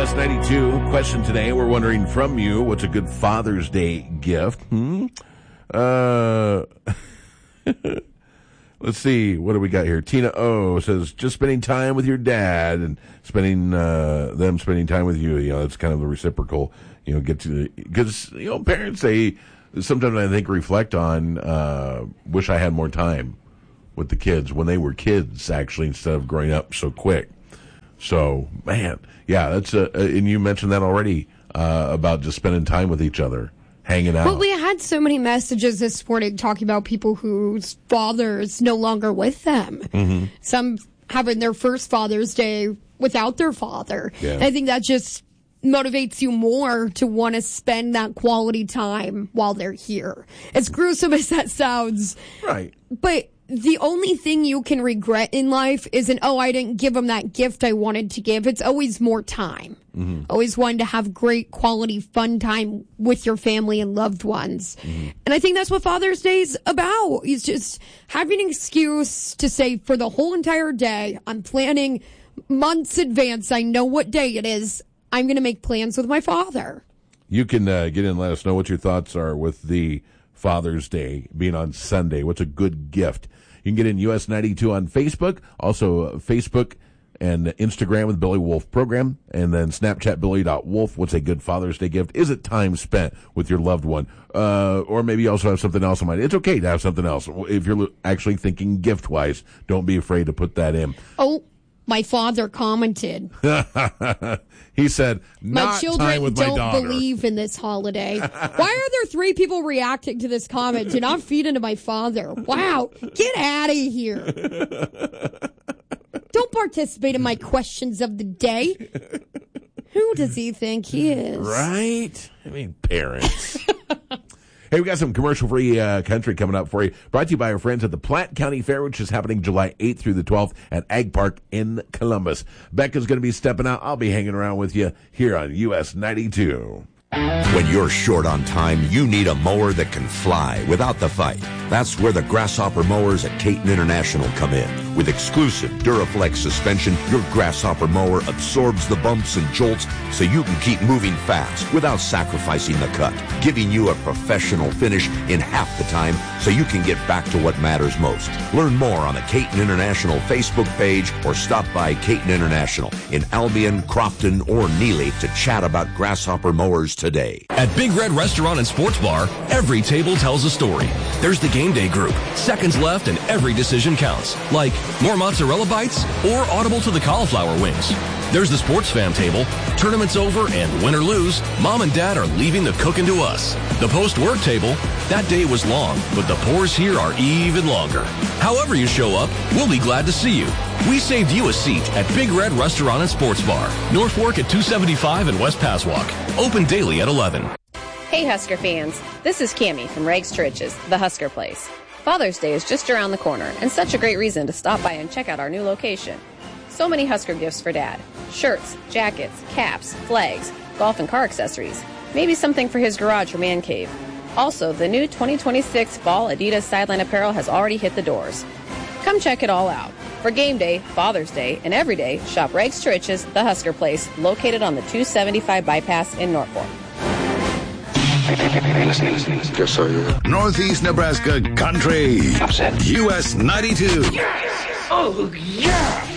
US 92 question today. We're wondering from you, what's a good Father's Day gift? Let's see. What do we got here? Tina O says, just spending time with your dad and spending time with you. You know, it's kind of the reciprocal, because, parents, they sometimes I think reflect on, wish I had more time with the kids when they were kids, actually, instead of growing up so quick. So, man, yeah, that's and you mentioned that already, about just spending time with each other, hanging out. Well, we had so many messages this morning talking about people whose father's no longer with them. Mm-hmm. Some having their first Father's Day without their father. Yeah. I think that just motivates you more to want to spend that quality time while they're here. As gruesome as that sounds. Right. But the only thing you can regret in life isn't, I didn't give them that gift I wanted to give. It's always more time. Mm-hmm. Always wanted to have great quality fun time with your family and loved ones. Mm-hmm. And I think that's what Father's Day is about. It's just having an excuse to say for the whole entire day, I'm planning months advance. I know what day it is. I'm going to make plans with my father. You can get in and let us know what your thoughts are with the Father's Day being on Sunday. What's a good gift? You can get in US 92 on Facebook, also Facebook and Instagram with Billy Wolf Program, and then Snapchat Billy.Wolf. What's a good Father's Day gift? Is it time spent with your loved one? Or maybe you also have something else in mind. It's okay to have something else. If you're actually thinking gift-wise, don't be afraid to put that in. Oh, my father commented. He said, my children time with my daughter. Don't believe in this holiday. Why are there 3 people reacting to this comment? Do not feed into my father. Wow. Get out of here. Don't participate in my questions of the day. Who does he think he is? Right? I mean, parents. Hey, we got some commercial-free country coming up for you. Brought to you by our friends at the Platte County Fair, which is happening July 8th through the 12th at Ag Park in Columbus. Becca's going to be stepping out. I'll be hanging around with you here on US 92. When you're short on time, you need a mower that can fly without the fight. That's where the Grasshopper mowers at Caton International come in. With exclusive Duraflex suspension, your Grasshopper mower absorbs the bumps and jolts so you can keep moving fast without sacrificing the cut, giving you a professional finish in half the time so you can get back to what matters most. Learn more on the Caton International Facebook page or stop by Caton International in Albion, Crofton, or Neely to chat about Grasshopper mowers today. At Big Red Restaurant and Sports Bar, every table tells a story. There's the game day group, seconds left and every decision counts. Like more mozzarella bites or audible to the cauliflower wings. There's the sports fam table, tournament's over and win or lose, mom and dad are leaving the cooking to us. The post-work table, that day was long, but the pours here are even longer. However you show up, we'll be glad to see you. We saved you a seat at Big Red Restaurant and Sports Bar, North Fork at 275 and West Passwalk. Open daily at 11. Hey Husker fans, this is Cammie from Rags to Riches, the Husker Place. Father's Day is just around the corner, and such a great reason to stop by and check out our new location. So many Husker gifts for Dad. Shirts, jackets, caps, flags, golf and car accessories. Maybe something for his garage or man cave. Also, the new 2026 Fall Adidas Sideline apparel has already hit the doors. Come check it all out. For game day, Father's Day, and every day, shop Rags to Riches, the Husker Place, located on the 275 bypass in Norfolk. Listen. Yes, sir. Northeast Nebraska Country. Upset. US 92. Yes. Oh, yeah.